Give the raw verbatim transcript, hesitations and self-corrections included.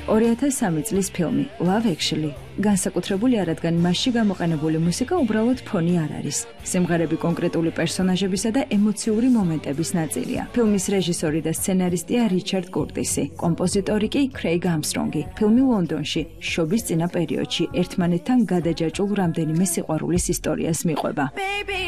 ორი ათას სამი წლის ფილმი Love Actually. განსაკუთრებულია, რადგან მასში გამოყენებული მუსიკა უბრალოდ ფონი არ არის. სიმღერები კონკრეტული პერსონაჟებისა და ემოციური მომენტების ნაწილია. ფილმის რეჟისორი და სცენარისტია რიჩარდ კურტისი, კომპოზიტორი კი კრეიგ ამსტრონგი. ფილმი ლონდონში, შობის წინა პერიოდში ერთმანეთთან გადაჯაჭულ რამდენიმე სიყვარულის ისტორიას მიყვება.